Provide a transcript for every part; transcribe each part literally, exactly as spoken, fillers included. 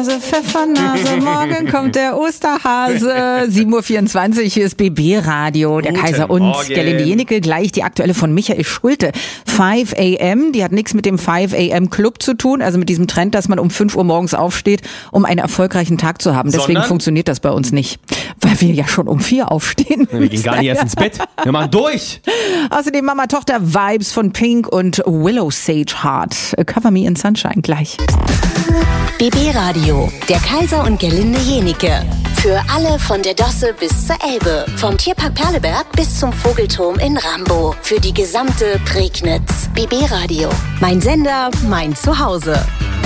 Nase, Pfeffernase, morgen kommt der Osterhase. sieben Uhr vierundzwanzig, hier ist B B Radio, der Guten Kaiser und Morgen. Gerlinde Jenecke, gleich die aktuelle von Michael Schulte. fünf a m, die hat nichts mit dem fünf a m Club zu tun, also mit diesem Trend, dass man um fünf Uhr morgens aufsteht, um einen erfolgreichen Tag zu haben. Deswegen Sondern? funktioniert das bei uns nicht, weil wir ja schon um vier aufstehen. Wir gehen gar nicht erst ins Bett. Wir machen durch. Außerdem Mama-Tochter-Vibes von Pink und Willow Sage Heart. Cover Me in Sunshine gleich. B B Radio, der Kaiser und Gerlinde Jenecke. Für alle von der Dosse bis zur Elbe. Vom Tierpark Perleberg bis zum Vogelturm in Rambo. Für die gesamte Prignitz. B B Radio. Mein Sender, mein Zuhause.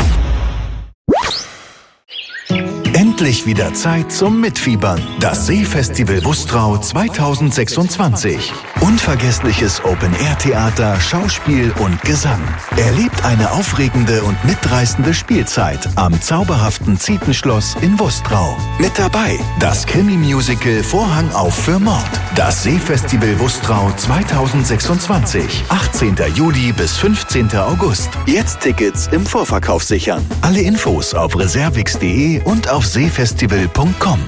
Endlich wieder Zeit zum Mitfiebern. Das Seefestival Wustrau zweitausendsechsundzwanzig. Unvergessliches Open-Air-Theater, Schauspiel und Gesang. Erlebt eine aufregende und mitreißende Spielzeit am zauberhaften Zietenschloss in Wustrau. Mit dabei das Krimi-Musical Vorhang auf für Mord. Das Seefestival Wustrau zweitausendsechsundzwanzig. achtzehnten Juli bis fünfzehnten August. Jetzt Tickets im Vorverkauf sichern. Alle Infos auf reservix punkt de und auf seefestival punkt com.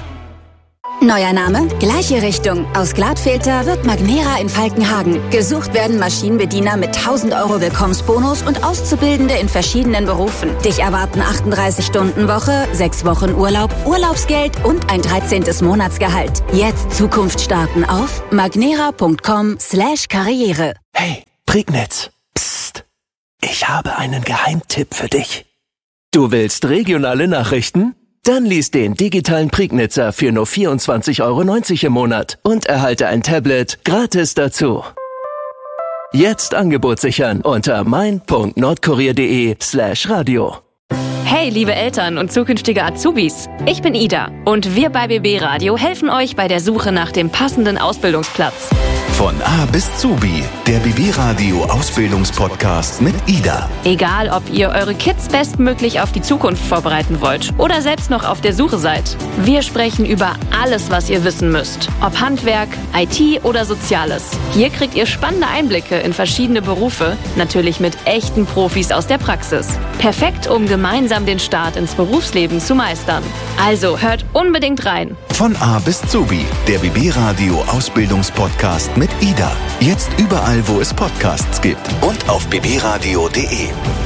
Neuer Name, gleiche Richtung. Aus Glatfilter wird Magnera in Falkenhagen. Gesucht werden Maschinenbediener mit tausend Euro Willkommensbonus und Auszubildende in verschiedenen Berufen. Dich erwarten achtunddreißig Stunden Woche, sechs Wochen Urlaub, Urlaubsgeld und ein dreizehntes Monatsgehalt. Jetzt Zukunft starten auf magnera punkt com slash karriere. Hey, Prignitz. Psst. Ich habe einen Geheimtipp für dich. Du willst regionale Nachrichten? Dann lies den digitalen Prignitzer für nur vierundzwanzig Euro neunzig im Monat und erhalte ein Tablet gratis dazu. Jetzt Angebot sichern unter mein punkt nordkurier punkt de slash radio. Hey, liebe Eltern und zukünftige Azubis. Ich bin Ida und wir bei B B Radio helfen euch bei der Suche nach dem passenden Ausbildungsplatz. Von A bis Zubi, der B B Radio Ausbildungspodcast mit Ida. Egal, ob ihr eure Kids bestmöglich auf die Zukunft vorbereiten wollt oder selbst noch auf der Suche seid. Wir sprechen über alles, was ihr wissen müsst. Ob Handwerk, I T oder Soziales. Hier kriegt ihr spannende Einblicke in verschiedene Berufe, natürlich mit echten Profis aus der Praxis. Perfekt, um gemeinsam den Start ins Berufsleben zu meistern. Also hört unbedingt rein. Von A bis Zubi, der B B Radio Ausbildungspodcast mit Ida. Jetzt überall, wo es Podcasts gibt und auf b b radio punkt de.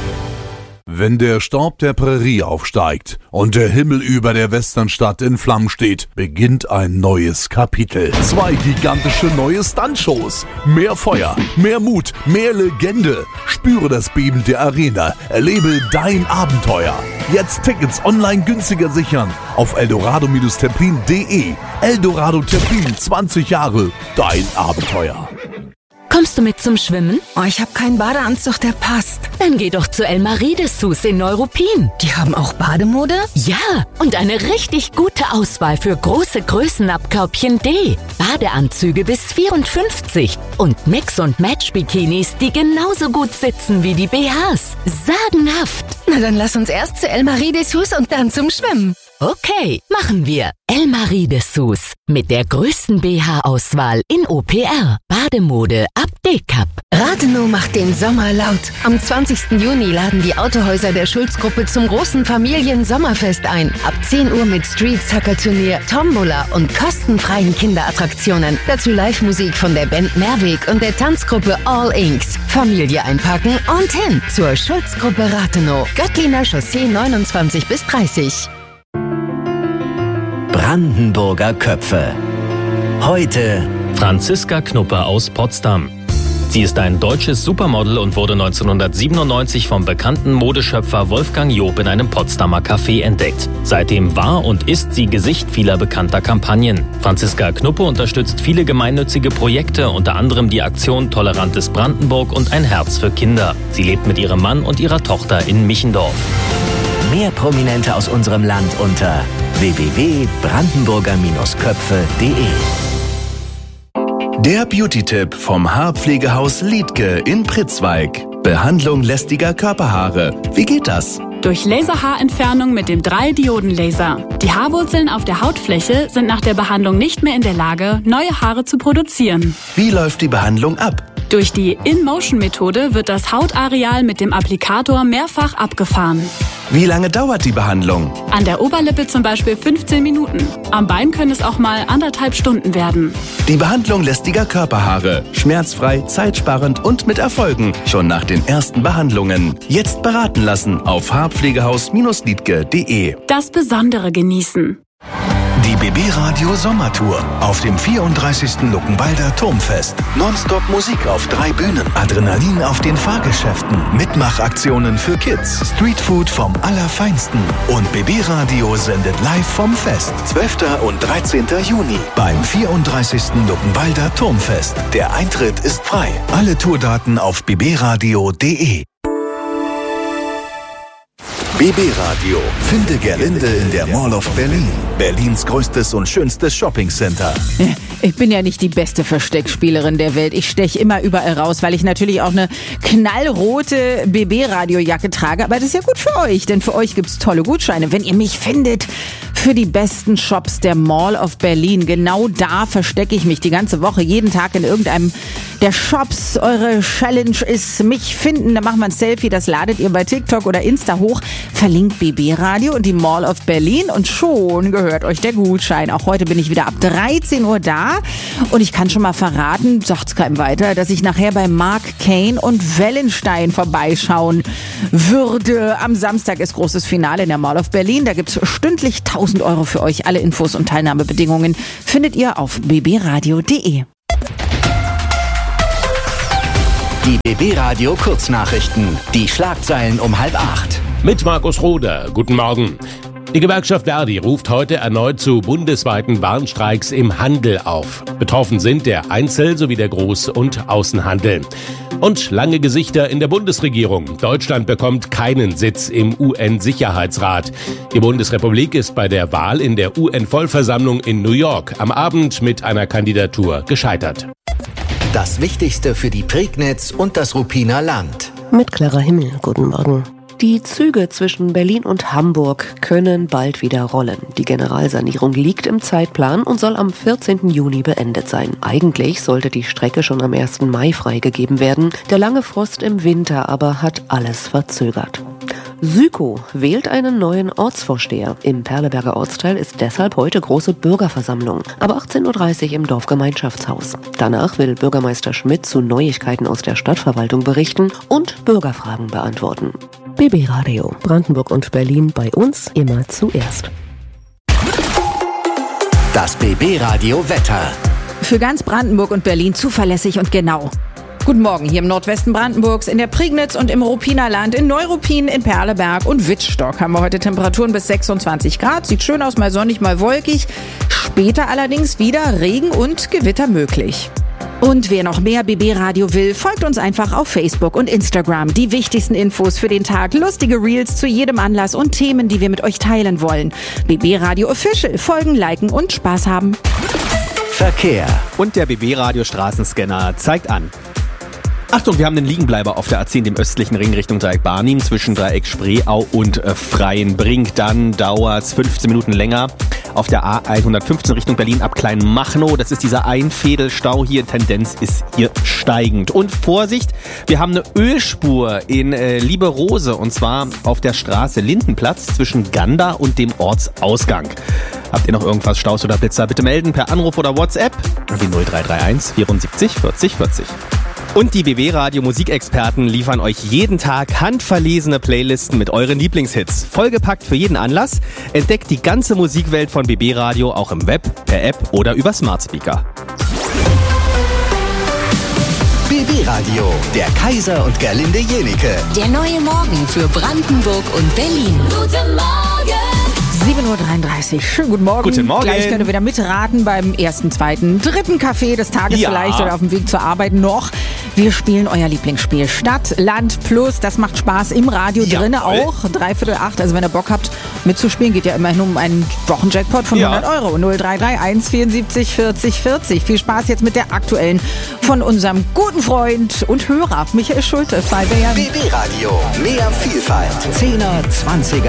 Wenn der Staub der Prärie aufsteigt und der Himmel über der Westernstadt in Flammen steht, beginnt ein neues Kapitel. Zwei gigantische neue Stuntshows. Mehr Feuer, mehr Mut, mehr Legende. Spüre das Beben der Arena. Erlebe dein Abenteuer. Jetzt Tickets online günstiger sichern auf eldorado Templin punkt de. Eldorado Templin, zwanzig Jahre. Dein Abenteuer. Kommst du mit zum Schwimmen? Oh, ich habe keinen Badeanzug, der passt. Dann geh doch zu Elmarie Dessous in Neuruppin. Die haben auch Bademode? Ja, und eine richtig gute Auswahl für große Größen ab Körbchen D. Badeanzüge bis vierundfünfzig und Mix- und Match-Bikinis, die genauso gut sitzen wie die B Hs. Sagenhaft. Na, dann lass uns erst zu Elmarie Dessous und dann zum Schwimmen. Okay, machen wir. Elmarie Dessous mit der größten B H-Auswahl in O P R. Bademode ab D-Cup. Rathenow macht den Sommer laut. Am zwanzigsten Juni laden die Autohäuser der Schulz-Gruppe zum großen Familien-Sommerfest ein. Ab zehn Uhr mit Street-Sucker-Turnier, Tombola und kostenfreien Kinderattraktionen. Dazu Live-Musik von der Band Mehrweg und der Tanzgruppe All Inks. Familie einpacken und hin zur Schulz-Gruppe Rathenow. Göttliner Chaussee neunundzwanzig bis dreißig. Brandenburger Köpfe. Heute Franziska Knuppe aus Potsdam. Sie ist ein deutsches Supermodel und wurde neunzehnhundertsiebenundneunzig vom bekannten Modeschöpfer Wolfgang Job in einem Potsdamer Café entdeckt. Seitdem war und ist sie Gesicht vieler bekannter Kampagnen. Franziska Knuppe unterstützt viele gemeinnützige Projekte, unter anderem die Aktion Tolerantes Brandenburg und ein Herz für Kinder. Sie lebt mit ihrem Mann und ihrer Tochter in Michendorf. mehr Prominente aus unserem Land unter w w w punkt brandenburger Köpfe punkt de. Der Beauty-Tipp vom Haarpflegehaus Liedtke in Pritzwalk. Behandlung lästiger Körperhaare. Wie geht das? Durch Laserhaarentfernung mit dem drei Dioden Laser. Die Haarwurzeln auf der Hautfläche sind nach der Behandlung nicht mehr in der Lage, neue Haare zu produzieren. Wie läuft die Behandlung ab? Durch die In-Motion-Methode wird das Hautareal mit dem Applikator mehrfach abgefahren. Wie lange dauert die Behandlung? An der Oberlippe zum Beispiel fünfzehn Minuten. Am Bein können es auch mal anderthalb Stunden werden. Die Behandlung lästiger Körperhaare. Schmerzfrei, zeitsparend und mit Erfolgen. Schon nach den ersten Behandlungen. Jetzt beraten lassen auf haarpflegehaus Bindestrich liedke Punkt de. Das Besondere genießen. Die B B Radio Sommertour auf dem vierunddreißigsten Luckenwalder Turmfest. Nonstop Musik auf drei Bühnen, Adrenalin auf den Fahrgeschäften, Mitmachaktionen für Kids, Streetfood vom Allerfeinsten und B B Radio sendet live vom Fest. zwölften und dreizehnten Juni beim vierunddreißigsten Luckenwalder Turmfest. Der Eintritt ist frei. Alle Tourdaten auf b b radio punkt de. B B Radio. Finde Gerlinde in der Mall of Berlin. Berlins größtes und schönstes Shoppingcenter. Ich bin ja nicht die beste Versteckspielerin der Welt. Ich steche immer überall raus, weil ich natürlich auch eine knallrote B B-Radio-Jacke trage. Aber das ist ja gut für euch, denn für euch gibt's tolle Gutscheine, wenn ihr mich findet für die besten Shops der Mall of Berlin. Genau da verstecke ich mich die ganze Woche, jeden Tag in irgendeinem der Shops. Eure Challenge ist mich finden. Da machen wir ein Selfie, das ladet ihr bei TikTok oder Insta hoch. Verlinkt B B Radio und die Mall of Berlin und schon gehört euch der Gutschein. Auch heute bin ich wieder ab dreizehn Uhr da und ich kann schon mal verraten, sagt's keinem weiter, dass ich nachher bei Mark Kane und Wellenstein vorbeischauen würde. Am Samstag ist großes Finale in der Mall of Berlin. Da gibt's stündlich tausend Euro für euch. Alle Infos und Teilnahmebedingungen findet ihr auf b b radio punkt de. Die B B Radio Kurznachrichten. Die Schlagzeilen um halb acht. Mit Markus Roder. Guten Morgen. Die Gewerkschaft Verdi ruft heute erneut zu bundesweiten Warnstreiks im Handel auf. Betroffen sind der Einzel- sowie der Groß- und Außenhandel. Und lange Gesichter in der Bundesregierung. Deutschland bekommt keinen Sitz im U N-Sicherheitsrat. Die Bundesrepublik ist bei der Wahl in der U N-Vollversammlung in New York am Abend mit einer Kandidatur gescheitert. Das Wichtigste für die Prignitz und das Ruppiner Land. Mit Clara Himmel, guten Morgen. Die Züge zwischen Berlin und Hamburg können bald wieder rollen. Die Generalsanierung liegt im Zeitplan und soll am vierzehnten Juni beendet sein. Eigentlich sollte die Strecke schon am ersten Mai freigegeben werden. Der lange Frost im Winter aber hat alles verzögert. Sükow wählt einen neuen Ortsvorsteher. Im Perleberger Ortsteil ist deshalb heute große Bürgerversammlung. Ab achtzehn Uhr dreißig im Dorfgemeinschaftshaus. Danach will Bürgermeister Schmidt zu Neuigkeiten aus der Stadtverwaltung berichten und Bürgerfragen beantworten. B B Radio, Brandenburg und Berlin, bei uns immer zuerst. Das B B Radio Wetter. Für ganz Brandenburg und Berlin zuverlässig und genau. Guten Morgen hier im Nordwesten Brandenburgs, in der Prignitz und im Ruppiner Land, in Neuruppin, in Perleberg und Wittstock haben wir heute Temperaturen bis sechsundzwanzig Grad. Sieht schön aus, mal sonnig, mal wolkig. Später allerdings wieder Regen und Gewitter möglich. Und wer noch mehr B B Radio will, folgt uns einfach auf Facebook und Instagram. Die wichtigsten Infos für den Tag, lustige Reels zu jedem Anlass und Themen, die wir mit euch teilen wollen. B B Radio Official, folgen, liken und Spaß haben. Verkehr. Und der B B Radio Straßenscanner zeigt an. Achtung, wir haben einen Liegenbleiber auf der A zehn, dem östlichen Ring Richtung Dreieck Barnim, zwischen Dreieck Spreeau und äh, Freienbrink. Dann dauert es fünfzehn Minuten länger auf der A hundertfünfzehn Richtung Berlin ab Kleinmachnow. Das ist dieser Einfädelstau hier. Tendenz ist hier steigend. Und Vorsicht, wir haben eine Ölspur in äh, Lieberose und zwar auf der Straße Lindenplatz zwischen Ganda und dem Ortsausgang. Habt ihr noch irgendwas, Staus oder Blitzer? Bitte melden per Anruf oder WhatsApp wie null drei drei eins vierundsiebzig vierzig vierzig. Und die B B Radio Musikexperten liefern euch jeden Tag handverlesene Playlisten mit euren Lieblingshits. Vollgepackt für jeden Anlass. Entdeckt die ganze Musikwelt von B B Radio auch im Web, per App oder über Smart Speaker. B B Radio, der Kaiser und Gerlinde Jenike. Der neue Morgen für Brandenburg und Berlin. Guten Morgen! sieben Uhr dreiunddreißig. Schönen guten Morgen. Guten Morgen. Gleich könnt ihr wieder mitraten beim ersten, zweiten, dritten Kaffee des Tages ja. vielleicht oder auf dem Weg zur Arbeit noch. Wir spielen euer Lieblingsspiel. Stadt, Land, Plus. Das macht Spaß im Radio ja, drinne voll. auch. Dreiviertel acht. Also wenn ihr Bock habt mitzuspielen, geht ja immerhin um einen Wochenjackpot von ja. hundert Euro. null drei drei eins vierundsiebzig vierzig vierzig. Viel Spaß jetzt mit der aktuellen von unserem guten Freund und Hörer Michael Schulte. B B Radio. Mehr Vielfalt. zehner, zwanziger